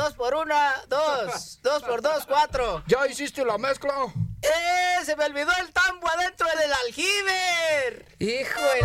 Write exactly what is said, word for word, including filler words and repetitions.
Dos por una, dos. Dos por dos, cuatro. ¿Ya hiciste la mezcla? ¡Eh! Se me olvidó el tambo adentro del aljibe. ¡Hijo de